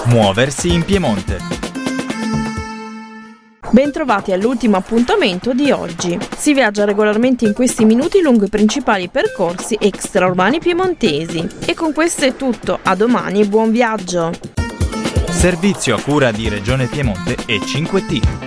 Muoversi in Piemonte. Bentrovati all'ultimo appuntamento di oggi. Si viaggia regolarmente in questi minuti lungo i principali percorsi extraurbani piemontesi. E con questo è tutto, a domani e buon viaggio! Servizio a cura di Regione Piemonte e 5T.